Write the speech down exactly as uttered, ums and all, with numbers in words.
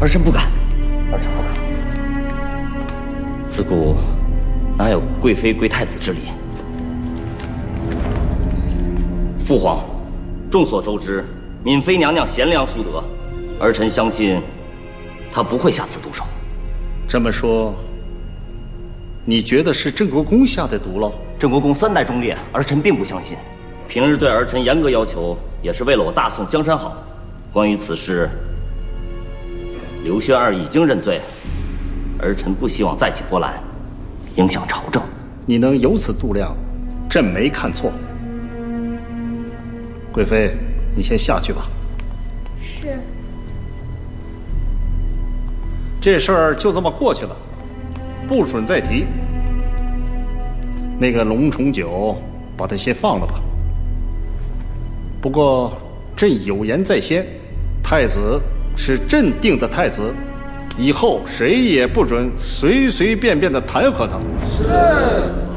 儿臣不敢，儿臣不敢。自古哪有贵妃归太子之理？父皇，众所周知，敏妃娘娘贤良淑德，儿臣相信她不会下此毒手。 这么说，你觉得是郑国公下的毒喽？ 郑国公三代忠烈，儿臣并不相信。平日对儿臣严格要求，也是为了我大宋江山好。关于此事，刘宣儿已经认罪，儿臣不希望再起波澜，影响朝政。 你能有此度量，朕没看错。贵妃，你先下去吧。 是。 这事儿就这么过去了，不准再提。那个龙重九，把他先放了吧。不过朕有言在先，太子是朕定的太子，以后谁也不准随随便便的弹劾他。 是。